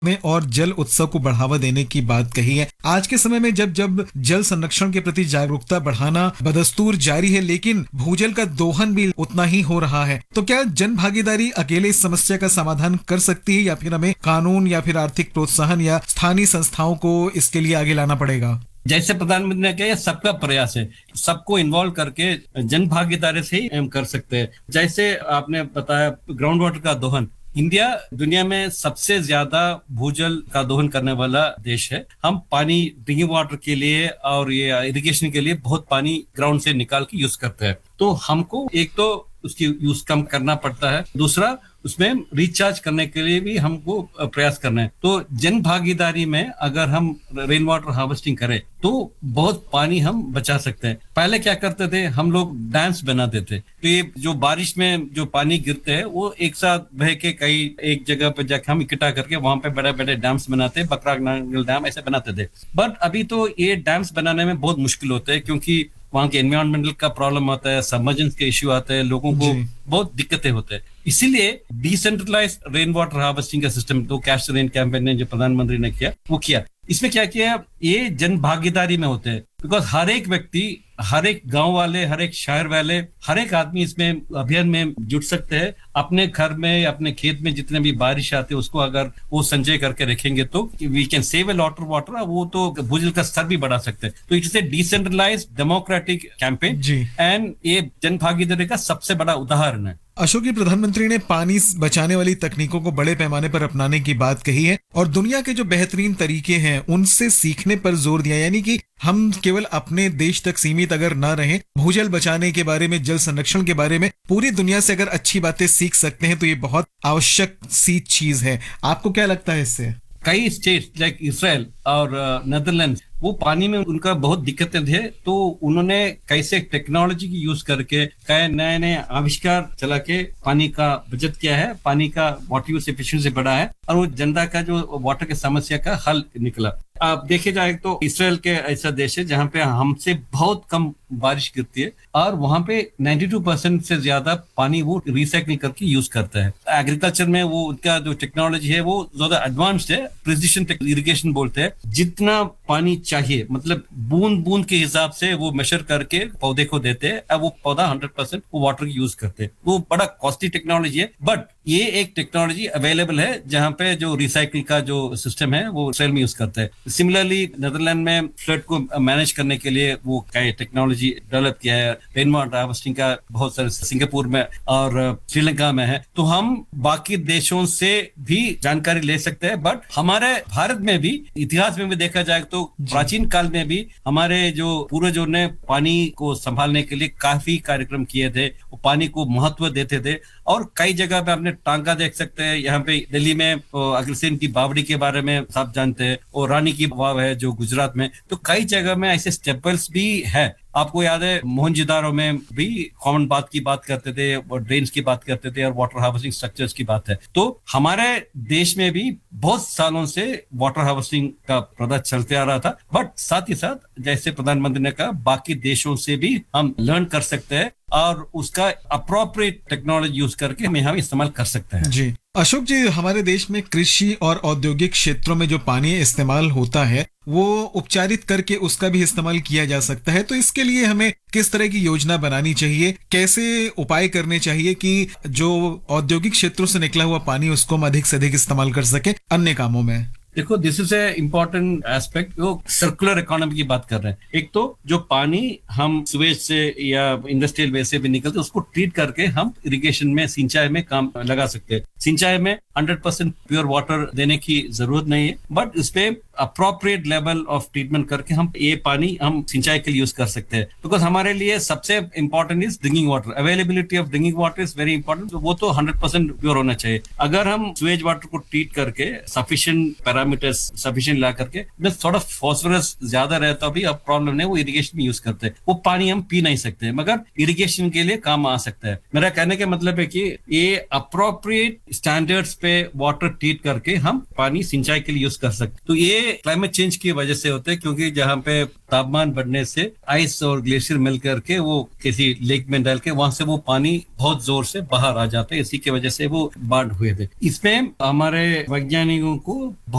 में और जल उत्सव को बढ़ावा देने की बात कही है। आज के समय में जब जब जल संरक्षण के प्रति जागरूकता बढ़ाना बदस्तूर जारी है, लेकिन भूजल का दोहन भी उतना ही हो रहा है, तो क्या जन भागीदारी अकेले इस समस्या का समाधान कर सकती है या फिर हमें कानून या फिर आर्थिक प्रोत्साहन या स्थानीय संस्थाओं को इसके लिए आगे लाना पड़ेगा? जैसे प्रधानमंत्री ने कहा, सबका प्रयास है, सबको इन्वॉल्व करके जन भागीदारी से ही हम कर सकते हैं। जैसे आपने बताया ग्राउंड वाटर का दोहन, इंडिया दुनिया में सबसे ज्यादा भूजल का दोहन करने वाला देश है। हम पानी ड्रिंकिंग वाटर के लिए और ये इरिगेशन के लिए बहुत पानी ग्राउंड से निकाल के यूज करते हैं। तो हमको एक तो उसकी यूज कम करना पड़ता है, दूसरा उसमें रिचार्ज करने के लिए भी हमको प्रयास करना है। तो जन भागीदारी में अगर हम रेन वाटर हार्वेस्टिंग करें तो बहुत पानी हम बचा सकते हैं। पहले क्या करते थे, हम लोग डैम्स बनाते थे, तो ये जो बारिश में जो पानी गिरते हैं वो एक साथ बह के कई एक जगह पे जाके हम इकट्ठा करके वहां पे बड़े बड़े डैम्स बनाते, बकरा नांगल डैम ऐसे बनाते थे। बट अभी तो ये डैम्स बनाने में बहुत मुश्किल होता है, क्योंकि वहां के एनवायरमेंटल का प्रॉब्लम आता है, सबमर्जेंस के इश्यू आते हैं, लोगों को बहुत दिक्कतें होते हैं। इसीलिए डिसेंट्रलाइज रेन वाटर हार्वेस्टिंग का सिस्टम, तो कैच द रेन कैंपेन ने जो प्रधानमंत्री ने किया वो किया। इसमें क्या किया, ये जन भागीदारी में होते हैं, बिकॉज हर एक व्यक्ति, हर एक गांव वाले, हर एक शहर वाले, हर एक आदमी इसमें अभियान में जुट सकते हैं। अपने घर में, अपने खेत में जितने भी बारिश आते हैं उसको अगर वो संचय करके रखेंगे तो we can save a lot of water, वो तो भूजल का स्तर भी बढ़ा सकते हैं। तो it's a decentralise democratic campaign and ये जन भागीदारी का सबसे बड़ा उदाहरण है। अशोक जी, प्रधानमंत्री ने पानी बचाने वाली तकनीकों को बड़े पैमाने पर अपनाने की बात कही है और दुनिया के जो बेहतरीन तरीके हैं उनसे सीखने पर जोर दिया, यानी कि हम केवल अपने देश तक सीमित अगर ना रहें, भूजल बचाने के बारे में, जल संरक्षण के बारे में पूरी दुनिया से अगर अच्छी बातें सीख सकते हैं तो ये बहुत आवश्यक सी चीज है। आपको क्या लगता है इससे? कई स्टेट लाइक इसराइल और नेदरलैंड्स, वो पानी में उनका बहुत दिक्कतें थे, तो उन्होंने कैसे टेक्नोलॉजी की यूज करके कई नए नए आविष्कार चला के पानी का बचत किया है, पानी का वाटर यूज एफिशिएंसी बढ़ा है और वो जनता का जो वाटर की समस्या का हल निकला। आप देखे जाए तो इसराइल के ऐसा देश है जहाँ पे हमसे बहुत कम बारिश गिरती है और वहां पे 92% से ज्यादा पानी वो रिसाइकलिंग करके यूज करता है। एग्रीकल्चर में वो उनका जो टेक्नोलॉजी है वो ज्यादा एडवांस्ड है, प्रिसिशन इरिगेशन बोलते हैं। जितना पानी चाहिए, मतलब बूंद बूंद के हिसाब से वो मेजर करके पौधे को देते हैं और वो पौधा 100% वो वाटर की यूज करते हैं। वो बड़ा कॉस्टली टेक्नोलॉजी है, बट ये एक टेक्नोलॉजी अवेलेबल है जहाँ पे जो रिसाइकिल का जो सिस्टम है वो इसराइल में यूज करता है। सिमिलरली नेदरलैंड में फ्लड को मैनेज करने के लिए वो कई टेक्नोलॉजी डेवलप किया है। रेन वाटर हार्वेस्टिंग का बहुत सारे सिंगापुर में और श्रीलंका में है। तो हम बाकी देशों से भी जानकारी ले सकते हैं, बट हमारे भारत में भी इतिहास में भी देखा जाए तो प्राचीन काल में भी हमारे जो पूर्वजों ने पानी को संभालने के लिए काफी कार्यक्रम किए थे, वो पानी को महत्व देते थे। और कई जगह पे आपने टांका देख सकते हैं, यहाँ पे दिल्ली में अग्रसेन की बावड़ी के बारे में सब जानते हैं, और रानी की वाव है जो गुजरात में। तो कई जगह में ऐसे स्टेपल्स भी है। आपको याद है मोहनजोदारो में भी कॉमन बात की बात करते थे और ड्रेन्स की बात करते थे और वाटर हार्वेस्टिंग स्ट्रक्चर्स की बात है। तो हमारे देश में भी बहुत सालों से वाटर हार्वेस्टिंग का प्रोडक्ट चलते आ रहा था, बट साथ ही साथ जैसे प्रधानमंत्री ने कहा बाकी देशों से भी हम लर्न कर सकते हैं और उसका अप्रोप्रिएट टेक्नोलॉजी यूज करके हम यहाँ इस्तेमाल कर सकते हैं। जी अशोक जी, हमारे देश में कृषि और औद्योगिक क्षेत्रों में जो पानी इस्तेमाल होता है वो उपचारित करके उसका भी इस्तेमाल किया जा सकता है। तो इसके लिए हमें किस तरह की योजना बनानी चाहिए, कैसे उपाय करने चाहिए कि जो औद्योगिक क्षेत्रों से निकला हुआ पानी उसको हम अधिक से अधिक इस्तेमाल कर सके अन्य कामों में? देखो, this is a important aspect. वो सर्कुलर इकोनॉमी की बात कर रहे हैं। एक तो जो पानी हम सुवेज से या इंडस्ट्रियल वे से भी निकलते उसको ट्रीट करके हम इरिगेशन में, सिंचाई में काम लगा सकते हैं। सिंचाई में 100% प्योर वाटर देने की जरूरत नहीं है, बट इस पे अप्रोप्रिएट लेवल ऑफ ट्रीटमेंट करके हम ये पानी हम सिंचाई के लिए यूज कर सकते हैं। बिकॉज हमारे लिए सबसे important is drinking water. Availability of drinking water is very important. वो तो 100% प्योर होना चाहिए। अगर हम सुवेज वाटर को ट्रीट करके सफिशिएंट पैरामीटर्स सफिशिएंट ला करके थोड़ा फॉस्फोरस ज्यादा रहता भी अब प्रॉब्लम नहीं, वो इरिगेशन में यूज करते हैं। वो पानी हम पी नहीं सकते मगर इरिगेशन के लिए काम आ सकता है। मेरा कहने का मतलब है कि ये अप्रोप्रिएट स्टैंडर्ड्स पे वाटर ट्रीट करके हम पानी सिंचाई के लिए यूज कर सकते। तो ये क्लाइमेट चेंज की वजह से होते हैं, क्योंकि जहाँ पे तापमान बढ़ने से आइस और ग्लेशियर मिल करके वो किसी लेक में डाल के वहां से वो पानी बहुत जोर से बाहर आ जाता है। इसी की वजह से वो बाढ़ हुए थे। इसमें हमारे वैज्ञानिकों को